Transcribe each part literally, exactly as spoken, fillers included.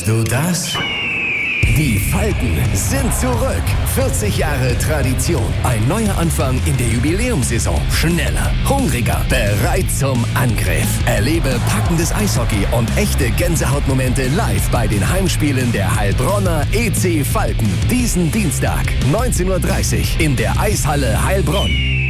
Wusstest du das? Die Falken sind zurück. vierzig Jahre Tradition. Ein neuer Anfang in der Jubiläumssaison. Schneller, hungriger, bereit zum Angriff. Erlebe packendes Eishockey und echte Gänsehautmomente live bei den Heimspielen der Heilbronner E C Falken. Diesen Dienstag, neunzehn Uhr dreißig in der Eishalle Heilbronn.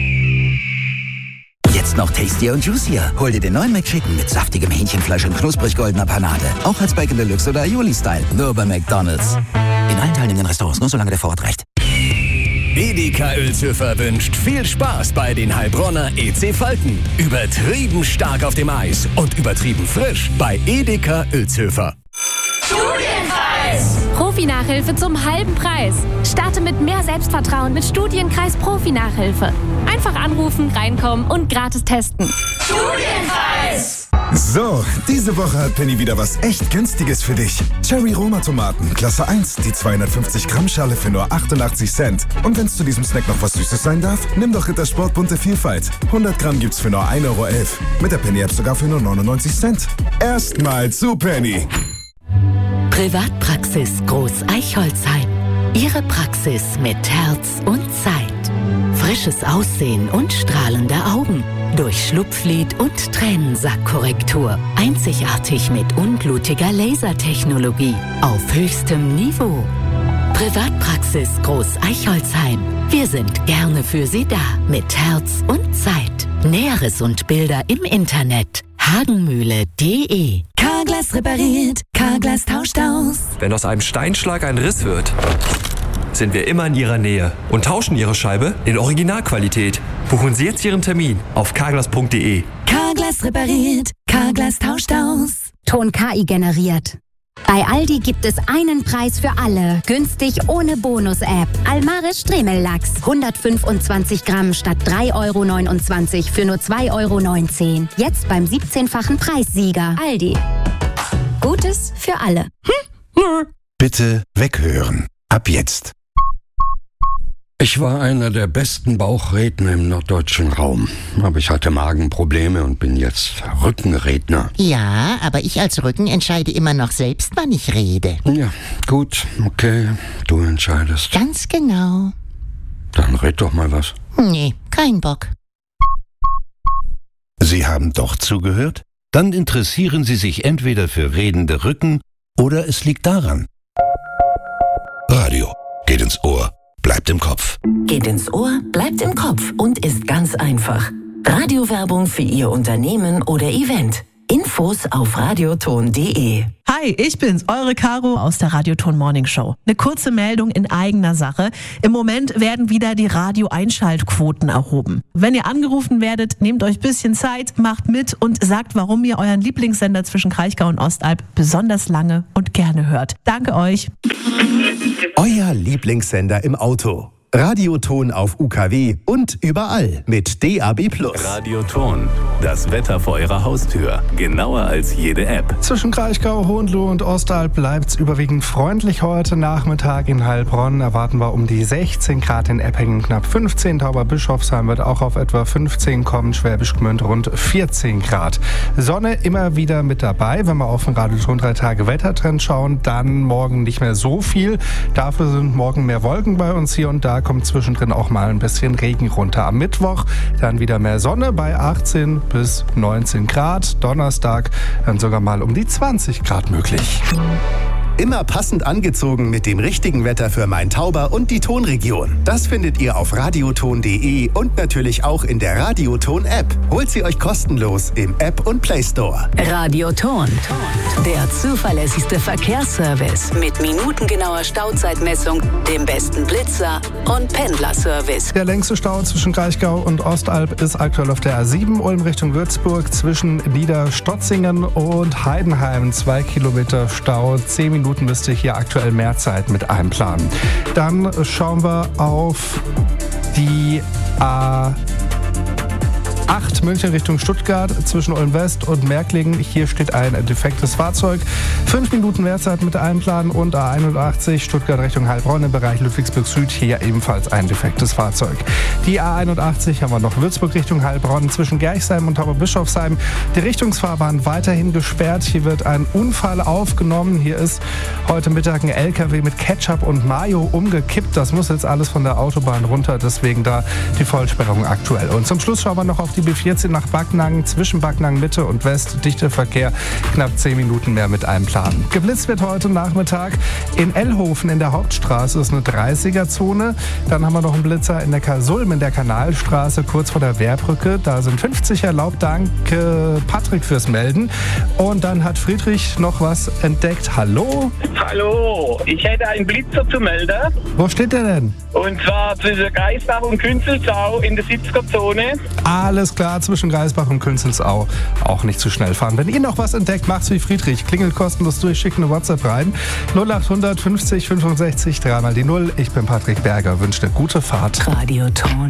Jetzt noch tastier und juicier. Hol dir den neuen McChicken mit saftigem Hähnchenfleisch und knusprig goldener Panade. Auch als Bacon Deluxe oder Aioli-Style. Nur bei McDonald's. In allen teilnehmenden Restaurants, nur solange der Vorrat reicht. Edeka Uelzhöfer wünscht viel Spaß bei den Heilbronner E C Falken. Übertrieben stark auf dem Eis und übertrieben frisch bei Edeka Uelzhöfer. Studienkreis! Profi-Nachhilfe zum halben Preis. Starte mit mehr Selbstvertrauen mit Studienkreis Profi-Nachhilfe. Einfach anrufen, reinkommen und gratis testen. Studienkreis! So, diese Woche hat Penny wieder was echt Günstiges für dich. Cherry Roma Tomaten, Klasse eins, die zweihundertfünfzig Gramm Schale für nur achtundachtzig Cent. Und wenn es zu diesem Snack noch was Süßes sein darf, nimm doch Rittersport bunte Vielfalt. hundert Gramm gibt's für nur ein Euro elf. Mit der Penny-App sogar für nur neunundneunzig Cent. Erstmal zu Penny. Privatpraxis Groß Eichholzheim. Ihre Praxis mit Herz und Zeit. Frisches Aussehen und strahlende Augen. Durch Schlupflid und Tränensackkorrektur. Einzigartig mit unblutiger Lasertechnologie. Auf höchstem Niveau. Privatpraxis Groß Eichholzheim. Wir sind gerne für Sie da. Mit Herz und Zeit. Näheres und Bilder im Internet. hagenmühle punkt de. Carglass repariert, Carglass tauscht aus. Wenn aus einem Steinschlag ein Riss wird, sind wir immer in Ihrer Nähe und tauschen Ihre Scheibe in Originalqualität. Buchen Sie jetzt Ihren Termin auf carglass punkt de. Carglass repariert, Carglass tauscht aus. Ton K I generiert. Bei Aldi gibt es einen Preis für alle. Günstig ohne Bonus-App. Almaris Stremellachs. hundertfünfundzwanzig Gramm statt drei Euro neunundzwanzig für nur zwei Euro neunzehn. Jetzt beim siebzehnfachen Preissieger. Aldi. Gutes für alle. Hm? Bitte weghören. Ab jetzt. Ich war einer der besten Bauchredner im norddeutschen Raum. Aber ich hatte Magenprobleme und bin jetzt Rückenredner. Ja, aber ich als Rücken entscheide immer noch selbst, wann ich rede. Ja, gut, okay, du entscheidest. Ganz genau. Dann red doch mal was. Nee, kein Bock. Sie haben doch zugehört? Dann interessieren Sie sich entweder für redende Rücken oder es liegt daran. Radio geht ins Ohr. Bleibt im Kopf. Geht ins Ohr, bleibt im Kopf und ist ganz einfach. Radiowerbung für Ihr Unternehmen oder Event. Infos auf radioton punkt de. Hi, ich bin's, eure Caro aus der Radioton Morning Show. Eine kurze Meldung in eigener Sache. Im Moment werden wieder die Radio-Einschaltquoten erhoben. Wenn ihr angerufen werdet, nehmt euch ein bisschen Zeit, macht mit und sagt, warum ihr euren Lieblingssender zwischen Kraichgau und Ostalb besonders lange und gerne hört. Danke euch. Euer Lieblingssender im Auto. Radioton auf U K W und überall mit D A B plus. Radioton, das Wetter vor Ihrer Haustür. Genauer als jede App. Zwischen Kraichgau, Hohenlohe und Ostalb bleibt es überwiegend freundlich heute Nachmittag. In Heilbronn erwarten wir um die sechzehn Grad, in Eppingen knapp fünfzehn. Tauberbischofsheim wird auch auf etwa fünfzehn kommen. Schwäbisch Gmünd rund vierzehn Grad. Sonne immer wieder mit dabei. Wenn wir auf den Radioton drei Tage Wettertrend schauen, dann morgen nicht mehr so viel. Dafür sind morgen mehr Wolken bei uns hier und da. Kommt zwischendrin auch mal ein bisschen Regen runter. Am Mittwoch dann wieder mehr Sonne bei achtzehn bis neunzehn Grad. Donnerstag dann sogar mal um die zwanzig Grad möglich. Immer passend angezogen mit dem richtigen Wetter für Main-Tauber und die Tonregion. Das findet ihr auf radioton punkt de und natürlich auch in der Radioton-App. Holt sie euch kostenlos im App und Play Store. Radioton, der zuverlässigste Verkehrsservice mit minutengenauer Stauzeitmessung, dem besten Blitzer und Pendlerservice. Der längste Stau zwischen Kraichgau und Ostalb ist aktuell auf der A sieben Ulm Richtung Würzburg zwischen Niederstotzingen und Heidenheim. Zwei Kilometer Stau, zehn Minuten müsste hier aktuell mehr Zeit mit einplanen. Dann schauen wir auf die A acht München Richtung Stuttgart zwischen Ulm West und Märklingen. Hier steht ein defektes Fahrzeug. fünf Minuten Wehrzeit mit Einplanen und A einundachtzig Stuttgart Richtung Heilbronn im Bereich Ludwigsburg Süd. Hier ebenfalls ein defektes Fahrzeug. Die A einundachtzig haben wir noch Würzburg Richtung Heilbronn zwischen Gerchsheim und Tauberbischofsheim. Die Richtungsfahrbahn weiterhin gesperrt. Hier wird ein Unfall aufgenommen. Hier ist heute Mittag ein L K W mit Ketchup und Mayo umgekippt. Das muss jetzt alles von der Autobahn runter. Deswegen da die Vollsperrung aktuell. Und zum Schluss schauen wir noch auf die B vierzehn nach Backnang. Zwischen Backnang Mitte und West dichter Verkehr. Knapp zehn Minuten mehr mit einem Plan. Geblitzt wird heute Nachmittag in Ellhofen in der Hauptstraße. Das ist eine dreißiger-Zone. Dann haben wir noch einen Blitzer in der Kasulm in der Kanalstraße kurz vor der Wehrbrücke. Da sind fünfzig erlaubt. Danke Patrick fürs Melden. Und dann hat Friedrich noch was entdeckt. Hallo? Hallo, ich hätte einen Blitzer zu melden. Wo steht der denn? Und zwar zwischen Greisbach und Künzelsau in der siebziger-Zone. Alles klar, zwischen Greisbach und Künzelsau. Auch nicht zu schnell fahren. Wenn ihr noch was entdeckt, macht's wie Friedrich. Klingelt kostenlos durch, schickt eine WhatsApp rein. null achthundert fünfzig fünfundsechzig, dreimal die Null. Ich bin Patrick Berger, wünsche eine gute Fahrt. Radio Ton.